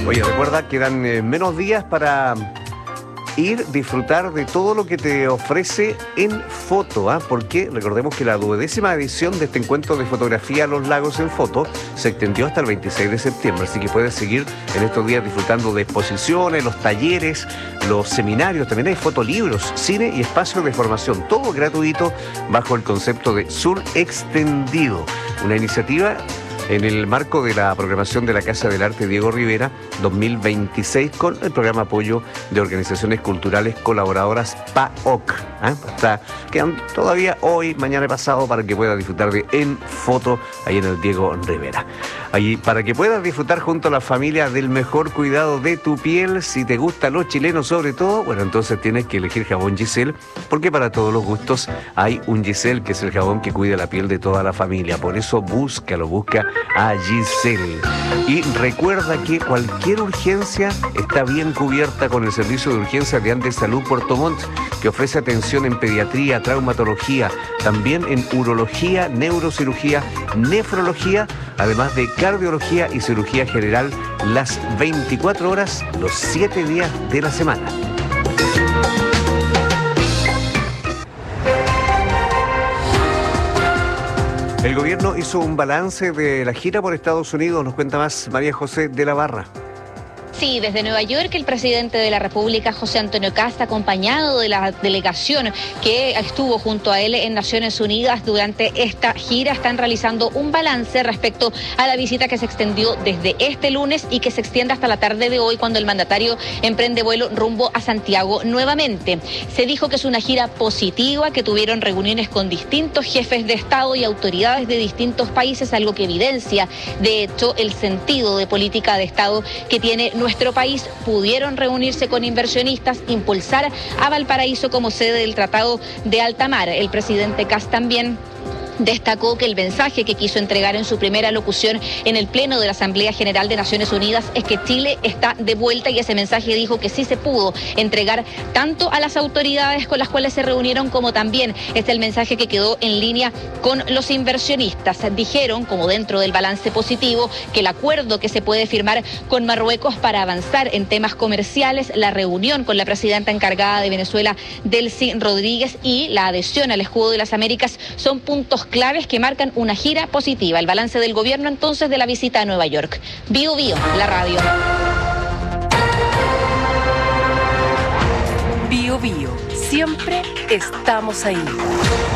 Oye, recuerda, quedan menos días para disfrutar de todo lo que te ofrece en foto, porque recordemos que la 12ª edición de este encuentro de fotografía a los lagos en foto se extendió hasta el 26 de septiembre, así que puedes seguir en estos días disfrutando de exposiciones, los talleres, los seminarios, también hay fotolibros, cine y espacios de formación, todo gratuito bajo el concepto de Sur Extendido, una iniciativa en el marco de la programación de la Casa del Arte Diego Rivera 2026 con el programa apoyo de organizaciones culturales colaboradoras PAOC. Quedan todavía hoy, mañana y pasado para que puedas disfrutar de En Foto ahí en el Diego Rivera. Ahí para que puedas disfrutar junto a la familia del mejor cuidado de tu piel, si te gusta lo chileno sobre todo, bueno, entonces tienes que elegir jabón Giselle, porque para todos los gustos hay un Giselle, que es el jabón que cuida la piel de toda la familia. Por eso busca a Giselle. Y recuerda que cualquier urgencia está bien cubierta con el servicio de urgencias de Andes Salud Puerto Montt, que ofrece atención en pediatría, traumatología, también en urología, neurocirugía, nefrología, además de cardiología y cirugía general, las 24 horas, los 7 días de la semana. El gobierno hizo un balance de la gira por Estados Unidos. Nos cuenta más María José de la Barra. Sí, desde Nueva York el presidente de la República, José Antonio Kast, acompañado de la delegación que estuvo junto a él en Naciones Unidas durante esta gira, están realizando un balance respecto a la visita que se extendió desde este lunes y que se extiende hasta la tarde de hoy, cuando el mandatario emprende vuelo rumbo a Santiago nuevamente. Se dijo que es una gira positiva, que tuvieron reuniones con distintos jefes de Estado y autoridades de distintos países, algo que evidencia, de hecho, el sentido de política de Estado que tiene nuestro país. Pudieron reunirse con inversionistas, impulsar a Valparaíso como sede del Tratado de Alta Mar. El presidente Kast también destacó que el mensaje que quiso entregar en su primera locución en el Pleno de la Asamblea General de Naciones Unidas es que Chile está de vuelta, y ese mensaje dijo que sí se pudo entregar tanto a las autoridades con las cuales se reunieron, como también es el mensaje que quedó en línea con los inversionistas. Dijeron, como dentro del balance positivo, que el acuerdo que se puede firmar con Marruecos para avanzar en temas comerciales, la reunión con la presidenta encargada de Venezuela, Delcy Rodríguez, y la adhesión al Escudo de las Américas son puntos claves que marcan una gira positiva. El balance del gobierno entonces de la visita a Nueva York. Bio Bio, la radio. Bio Bio, siempre estamos ahí.